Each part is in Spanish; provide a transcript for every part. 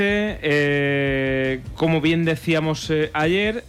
como bien decíamos ayer.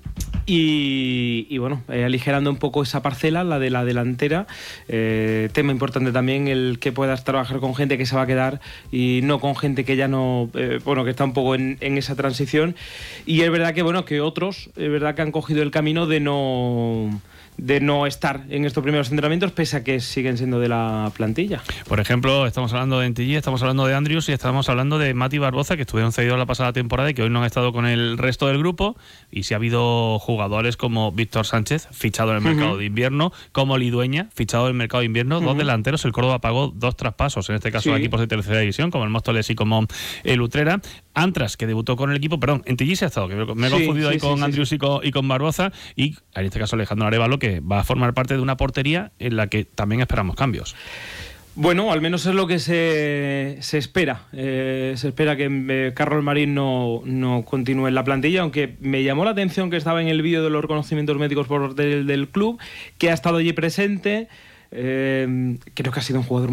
Y bueno, aligerando un poco esa parcela, la de la delantera. Tema importante también el que puedas trabajar con gente que se va a quedar y no con gente que ya no, que está un poco en esa transición. Y es verdad que que otros, es verdad que han cogido el camino de no estar en estos primeros entrenamientos, pese a que siguen siendo de la plantilla. Por ejemplo, estamos hablando de NTG, estamos hablando de Andrews y estamos hablando de Mati Barboza, que estuvieron cedidos la pasada temporada y que hoy no han estado con el resto del grupo. Y si ha habido jugadores como Víctor Sánchez, fichado en el mercado de invierno, como Lidueña, fichado en el mercado de invierno, dos delanteros. El Córdoba pagó 2 traspasos, en este caso a equipos de tercera división, como el Móstoles y como el Utrera. Antras, que debutó con el equipo, NTG se ha estado, que me he confundido ahí con Andrews y con Barboza, y en este caso Alejandro Arévalo, que va a formar parte de una portería en la que también esperamos cambios. Bueno, al menos es lo que se espera. Se espera que Carlos Marín no continúe en la plantilla, aunque me llamó la atención que estaba en el vídeo de los reconocimientos médicos del club, que ha estado allí presente. Creo que ha sido un jugador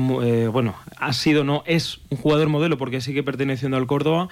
es un jugador modelo, porque sigue perteneciendo al Córdoba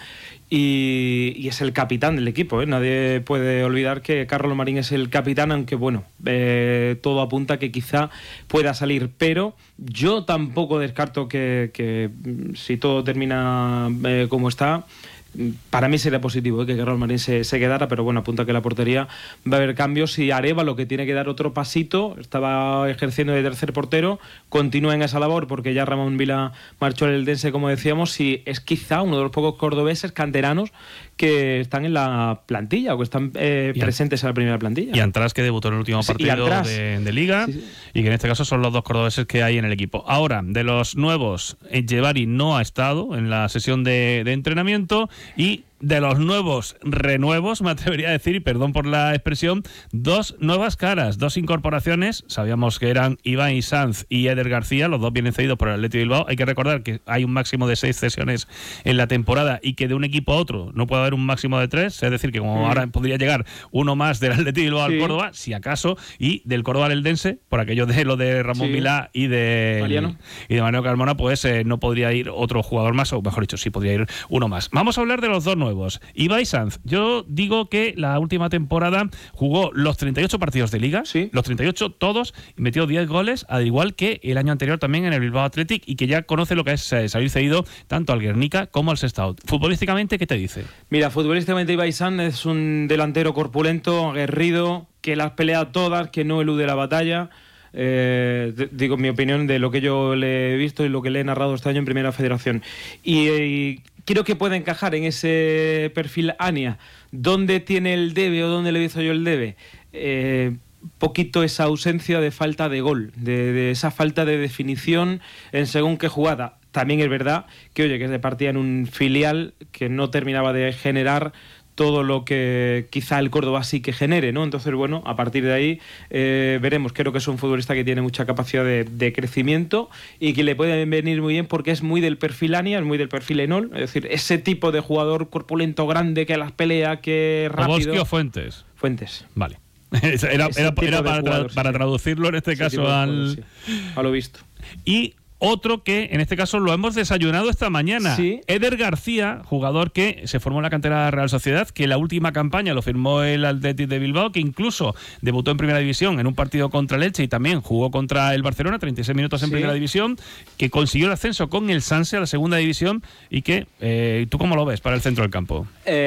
y es el capitán del equipo, Nadie puede olvidar que Carlos Marín es el capitán, aunque todo apunta que quizá pueda salir, pero yo tampoco descarto que si todo termina como está, para mí sería positivo que Carlos Marín se quedara, pero apunta que la portería va a haber cambios y Arévalo, que tiene que dar otro pasito, estaba ejerciendo de tercer portero, continúa en esa labor porque ya Ramón Vila marchó al Eldense, como decíamos, y es quizá uno de los pocos cordobeses canteranos que están en la plantilla o que están presentes en la primera plantilla. Y Antras, que debutó en el último partido de Liga, y que en este caso son los 2 cordobeses que hay en el equipo. Ahora, de los nuevos, Echevarri no ha estado en la sesión de entrenamiento, y de los nuevos renuevos, me atrevería a decir, y perdón por la expresión, 2 nuevas caras, 2 incorporaciones. Sabíamos que eran Iván Sanz y Eder García, los 2 vienen cedidos por el Athletic Bilbao. Hay que recordar que hay un máximo de 6 cesiones en la temporada y que de un equipo a otro no puede haber un máximo de 3, es decir, que como ahora podría llegar uno más del Athletic Bilbao al Córdoba, si acaso, y del Córdoba al Eldense, por aquello de lo de Ramón Vilá y de Mariano Carmona, pues no podría ir otro jugador más, o mejor dicho, sí podría ir uno más. Vamos a hablar de los 2 nuevos. Ibai Sanz, yo digo que la última temporada jugó los 38 partidos de Liga, los 38 todos, y metió 10 goles, al igual que el año anterior también en el Bilbao Athletic, y que ya conoce lo que es salir cedido tanto al Guernica como al Sestao. Futbolísticamente, ¿qué te dice? Mira, futbolísticamente Ibai Sanz es un delantero corpulento, aguerrido, que las pelea todas, que no elude la batalla. Digo mi opinión de lo que yo le he visto y lo que le he narrado este año en Primera Federación, y creo que puede encajar en ese perfil Ania. ¿Dónde tiene el debe o dónde le hizo yo el debe? Poquito esa ausencia de falta de gol, de esa falta de definición en según qué jugada. También es verdad que se partía en un filial que no terminaba de generar todo lo que quizá el Córdoba sí que genere, ¿no? Entonces, a partir de ahí veremos. Creo que es un futbolista que tiene mucha capacidad de crecimiento y que le puede venir muy bien porque es muy del perfil Ania, es muy del perfil Enol, es decir, ese tipo de jugador corpulento, grande, que las pelea, que rápido. ¿Obolski o Fuentes? Fuentes. Vale. Era para traducirlo en este caso a lo visto. Y otro que en este caso lo hemos desayunado esta mañana. Eder García, jugador que se formó en la cantera de la Real Sociedad, que la última campaña lo firmó el Athletic de Bilbao, que incluso debutó en Primera División en un partido contra el Elche y también jugó contra el Barcelona, 36 minutos en Primera División, que consiguió el ascenso con el Sanse a la Segunda División y que, ¿tú cómo lo ves para el centro del campo?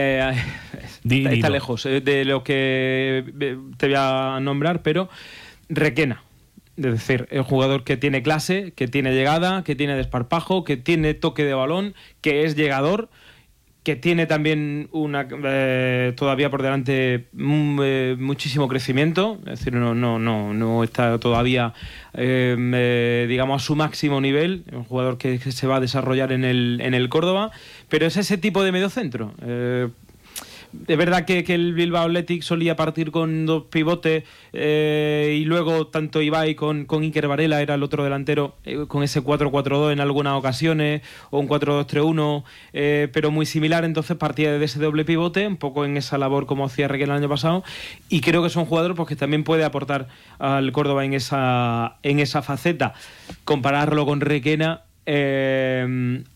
Está lejos de lo que te voy a nombrar, pero Requena. Es decir, el jugador que tiene clase, que tiene llegada, que tiene desparpajo, que tiene toque de balón, que es llegador, que tiene también todavía por delante muchísimo crecimiento. Es decir, no está todavía digamos a su máximo nivel, un jugador que se va a desarrollar en el Córdoba, pero es ese tipo de mediocentro. Es verdad que el Bilbao Athletic solía partir con 2 pivotes y luego tanto Ibai con Iker Varela era el otro delantero con ese 4-4-2 en algunas ocasiones o un 4-2-3-1 pero muy similar, entonces partía de ese doble pivote un poco en esa labor como hacía Requena el año pasado, y creo que es un jugador que también puede aportar al Córdoba en esa faceta. Compararlo con Requena